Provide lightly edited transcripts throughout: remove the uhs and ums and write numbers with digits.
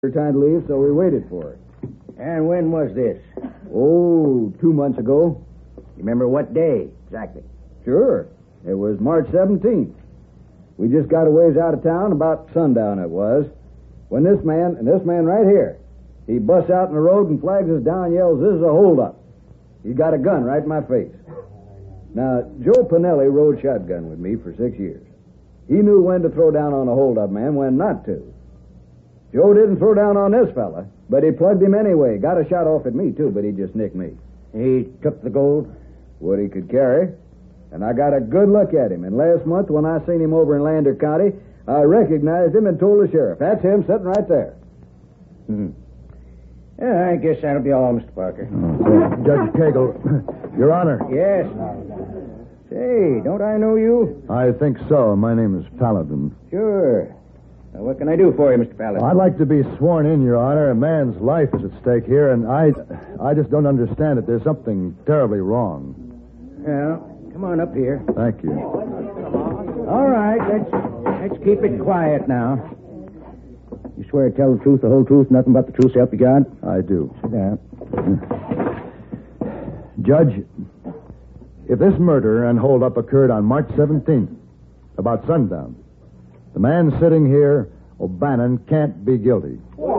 Her time to leave, so we waited for her. And when was this? Oh, 2 months ago. You remember what day exactly? Sure. It was March 17th. We just got a ways out of town, about sundown it was, when this man right here, he busts out in the road and flags us down and yells, "This is a holdup." He got a gun right in my face. Now, Joe Pinelli rode shotgun with me for 6 years. He knew when to throw down on a holdup man, when not to. Joe didn't throw down on this fella, but he plugged him anyway. Got a shot off at me, too, but he just nicked me. He took the gold? What he could carry. And I got a good look at him. And last month, when I seen him over in Lander County, I recognized him and told the sheriff. That's him sitting right there. Yeah, I guess that'll be all, Mr. Parker. Judge Cagle, Your Honor. Yes. Say, don't I know you? I think so. My name is Paladin. Sure. Now, what can I do for you, Mr. Paladin? I'd like to be sworn in, Your Honor. A man's life is at stake here, and I just don't understand it. There's something terribly wrong. Well, come on up here. Thank you. All right, let's keep it quiet now. You swear to tell the truth, the whole truth, nothing but the truth, so help you God? I do. Sit down. Judge, if this murder and holdup occurred on March 17th, about sundown, the man sitting here, O'Bannon, can't be guilty.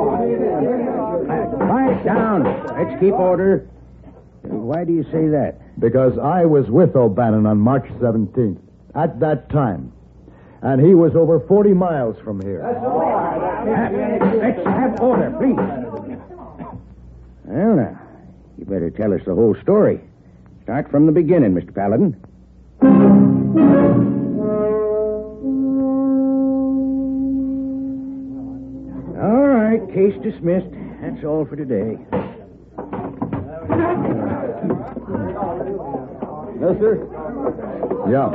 Quiet down. Let's keep order. Why do you say that? Because I was with O'Bannon on March 17th, at that time. And he was over 40 miles from here. Let's have order, please. Well, now, you better tell us the whole story. Start from the beginning, Mr. Paladin. All right, case dismissed. That's all for today. Yes, sir? Yeah.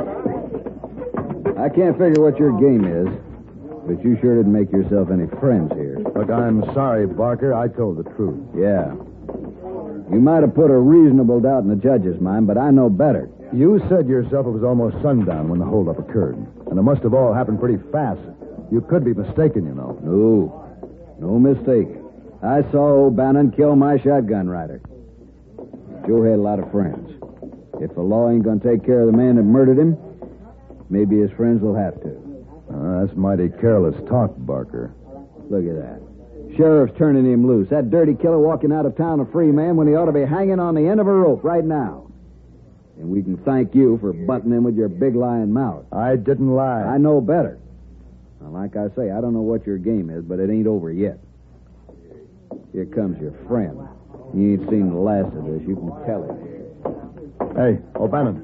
I can't figure what your game is, but you sure didn't make yourself any friends here. Look, I'm sorry, Barker. I told the truth. Yeah. You might have put a reasonable doubt in the judge's mind, but I know better. You said yourself it was almost sundown when the holdup occurred, and it must have all happened pretty fast. You could be mistaken, you know. No mistake. I saw O'Bannon kill my shotgun rider. Joe had a lot of friends. If the law ain't going to take care of the man that murdered him, maybe his friends will have to. That's mighty careless talk, Barker. Look at that. Sheriff's turning him loose. That dirty killer walking out of town a free man when he ought to be hanging on the end of a rope right now. And we can thank you for butting him with your big lying mouth. I didn't lie. I know better. Now, like I say, I don't know what your game is, but it ain't over yet. Here comes your friend. You ain't seen the last of this. You can tell it. Hey, O'Bannon.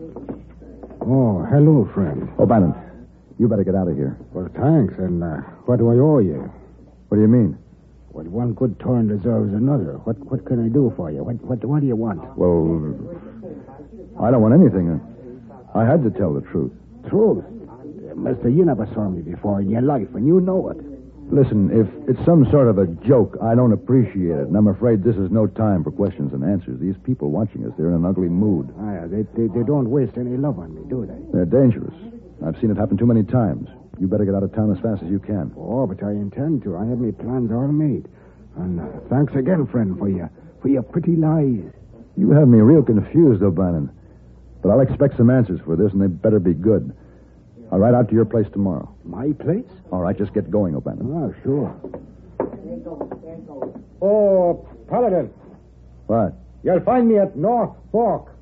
Oh, hello, friend. O'Bannon, you better get out of here. Well, thanks. And what do I owe you? What do you mean? Well, one good turn deserves another. What can I do for you? What do you want? Well, I don't want anything. I had to tell the truth. Truth? Mister, you never saw me before in your life, and you know it. Listen, if it's some sort of a joke, I don't appreciate it, and I'm afraid this is no time for questions and answers. These people watching us, they're in an ugly mood. They don't waste any love on me, do they? They're dangerous. I've seen it happen too many times. You better get out of town as fast as you can. Oh, but I intend to. I have my plans all made. And thanks again, friend, for your pretty lies. You have me real confused, O'Bannon. But I'll expect some answers for this, and they better be good. I'll ride out to your place tomorrow. My place? All right, just get going, O'Bannon. Oh, sure. Oh, Paladin. What? You'll find me at North Fork.